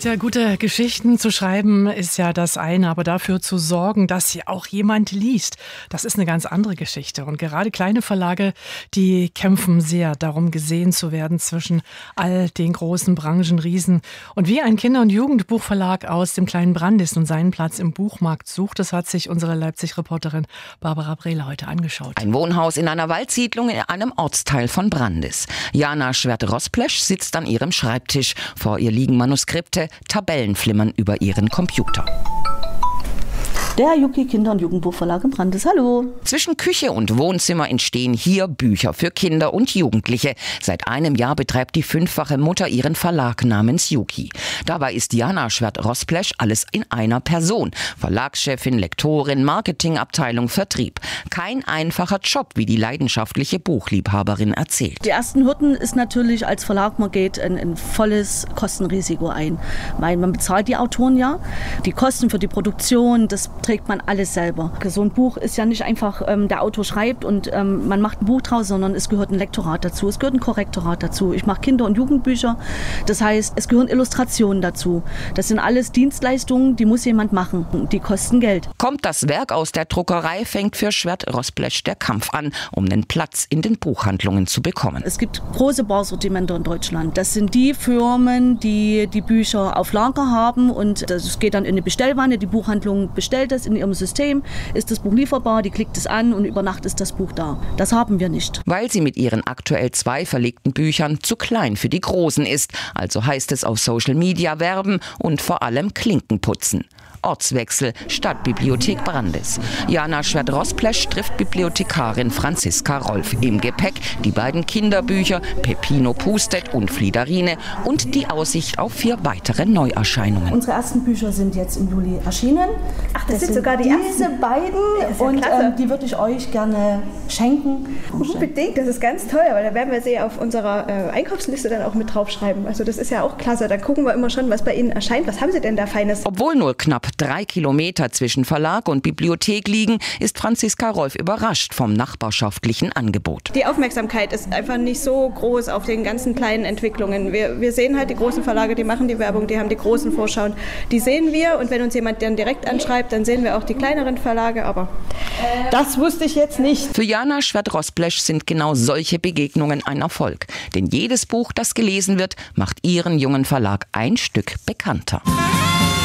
Tja, gute Geschichten zu schreiben ist ja das eine, aber dafür zu sorgen, dass sie auch jemand liest, das ist eine ganz andere Geschichte. Und gerade kleine Verlage, die kämpfen sehr darum, gesehen zu werden zwischen all den großen Branchenriesen. Und wie ein Kinder- und Jugendbuchverlag aus dem kleinen Brandis nun seinen Platz im Buchmarkt sucht, das hat sich unsere Leipzig-Reporterin Barbara Brehler heute angeschaut. Ein Wohnhaus in einer Waldsiedlung in einem Ortsteil von Brandis. Jana Schwert-Rosplesch sitzt an ihrem Schreibtisch. Vor ihr liegen Manuskripte, Tabellen flimmern über ihren Computer. Der Juki Kinder- und Jugendbuchverlag in Brandis. Hallo. Zwischen Küche und Wohnzimmer entstehen hier Bücher für Kinder und Jugendliche. Seit einem Jahr betreibt die fünffache Mutter ihren Verlag namens Juki. Dabei ist Jana Schwert-Rosplesch alles in einer Person. Verlagschefin, Lektorin, Marketingabteilung, Vertrieb. Kein einfacher Job, wie die leidenschaftliche Buchliebhaberin erzählt. Die ersten Hürden ist natürlich als Verlag, man geht ein volles Kostenrisiko ein. Man bezahlt die Autoren ja. Die Kosten für die Produktion, das trägt man alles selber. So ein Buch ist ja nicht einfach, der Autor schreibt und man macht ein Buch draus, sondern es gehört ein Lektorat dazu, es gehört ein Korrektorat dazu. Ich mache Kinder- und Jugendbücher, das heißt, es gehören Illustrationen dazu. Das sind alles Dienstleistungen, die muss jemand machen. Die kosten Geld. Kommt das Werk aus der Druckerei, fängt für Schwert-Rosplesch der Kampf an, um einen Platz in den Buchhandlungen zu bekommen. Es gibt große Barsortimente in Deutschland. Das sind die Firmen, die die Bücher auf Lager haben und das geht dann in eine Bestellwanne. Die Buchhandlung bestellt das in ihrem System, ist das Buch lieferbar, die klickt es an und über Nacht ist das Buch da. Das haben wir nicht. Weil sie mit ihren aktuell 2 verlegten Büchern zu klein für die Großen ist. Also heißt es auf Social Media werben und vor allem Klinken putzen. Ortswechsel, Stadtbibliothek Brandis. Jana Schwert-Rosplesch trifft Bibliothekarin Franziska Rolf. Im Gepäck die beiden Kinderbücher Peppino pustet und Fliederine und die Aussicht auf 4 weitere Neuerscheinungen. Unsere ersten Bücher sind jetzt im Juli erschienen. Ach, das sind sogar die diese ersten? beiden Ja, und die würde ich euch gerne schenken. Unbedingt, das ist ganz toll, weil da werden wir sie auf unserer Einkaufsliste dann auch mit draufschreiben. Also das ist ja auch klasse. Da gucken wir immer schon, was bei Ihnen erscheint. Was haben Sie denn da Feines? Obwohl nur knapp 3 Kilometer zwischen Verlag und Bibliothek liegen, ist Franziska Rolf überrascht vom nachbarschaftlichen Angebot. Die Aufmerksamkeit ist einfach nicht so groß auf den ganzen kleinen Entwicklungen. Wir sehen halt die großen Verlage, die machen die Werbung, die haben die großen Vorschauen. Die sehen wir und wenn uns jemand dann direkt anschreibt, dann sehen wir auch die kleineren Verlage. Aber das wusste ich jetzt nicht. Für Jana Schwert-Rosplesch sind genau solche Begegnungen ein Erfolg. Denn jedes Buch, das gelesen wird, macht ihren jungen Verlag ein Stück bekannter.